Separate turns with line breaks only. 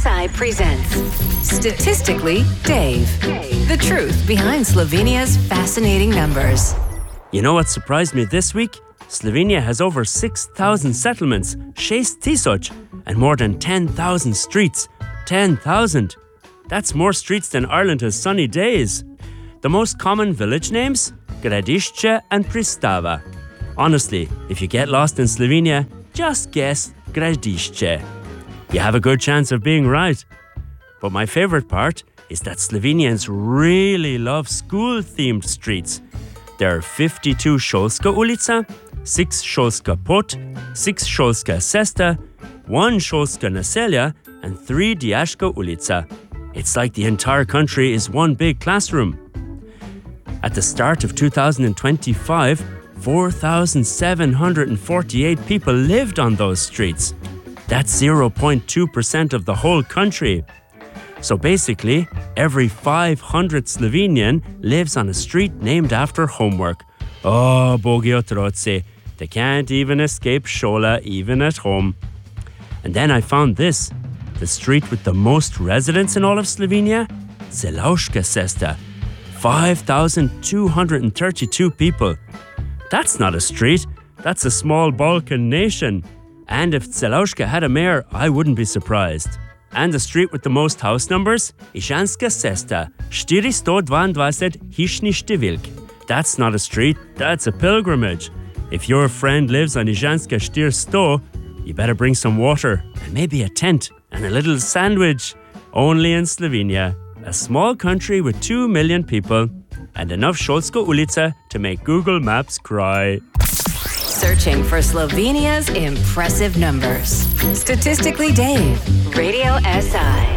SI presents Statistically Dave. The truth behind Slovenia's fascinating numbers.
You know what surprised me this week? Slovenia has over 6,000 settlements, 6,000, and more than 10,000 streets. 10,000! That's more streets than Ireland has sunny days. The most common village names? Gradišče and Pristava. Honestly, if you get lost in Slovenia, just guess Gradišče. You have a good chance of being right. But my favorite part is that Slovenians really love school-themed streets. There are 52 Šolska ulica, 6 Šolska pot, 6 Šolska cesta, 1 Šolska naselja, and 3 Dijaška ulica. It's like the entire country is one big classroom. At the start of 2025, 4,748 people lived on those streets. That's 0.2% of the whole country. So basically, every 500 Slovenian lives on a street named after homework. Oh, bogi otroci. They can't even escape šola even at home. And then I found this. The street with the most residents in all of Slovenia? Celovška cesta. 5,232 people. That's not a street. That's a small Balkan nation. And if Celovška had a mayor, I wouldn't be surprised. And the street with the most house numbers? Ižanska cesta. 422 hišni številk. That's not a street, that's a pilgrimage. If your friend lives on Ižanska 400, you better bring some water and maybe a tent and a little sandwich. Only in Slovenia, a small country with 2 million people and enough Šolska ulica to make Google Maps cry.
Searching for Slovenia's impressive numbers. Statistically Dave, Radio SI.